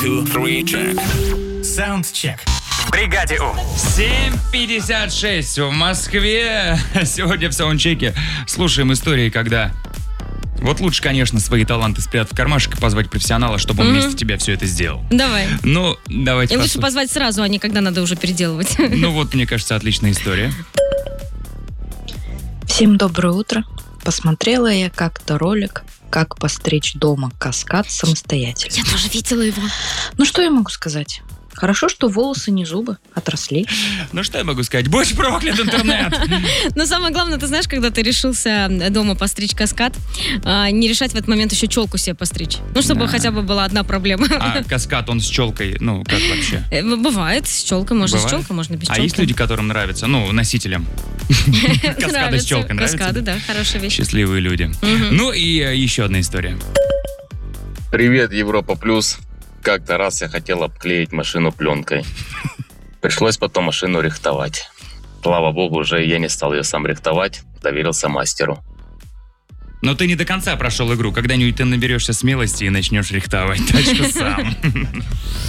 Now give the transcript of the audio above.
2, 3, check. Soundcheck. В бригаде У. 7:56 в Москве. Сегодня в саундчеке слушаем истории, когда... Вот лучше, конечно, свои таланты спрятать в кармашек и позвать профессионала, чтобы он вместо тебя все это сделал. Давай. Ну, давайте И лучше позвать сразу, а не когда надо уже переделывать. Ну вот, мне кажется, отличная история. Всем доброе утро. Посмотрела я как-то ролик, как постричь дома каскад самостоятельно. Я тоже видела его. Ну что я могу сказать? Хорошо, что волосы не зубы, отросли. Ну что я могу сказать? Будь проклят, интернет! Но самое главное, ты знаешь, когда ты решился дома постричь каскад, не решать в этот момент еще челку себе постричь. Ну, чтобы хотя бы была одна проблема. А каскад, он с челкой, ну, как вообще? Бывает, с челкой. Можно Бывает? с челкой, можно без челки. А есть люди, которым нравится, ну, носителям каскада с челкой нравится? Каскады, да, хорошая вещь. Счастливые люди. Ну и еще одна история. Привет, Европа Плюс. Как-то раз я хотел обклеить машину пленкой. Пришлось потом машину рихтовать. Слава богу, уже я не стал ее сам рихтовать, доверился мастеру. Но ты не до конца прошел игру. Когда-нибудь ты наберешься смелости и начнешь рихтовать тачку сам.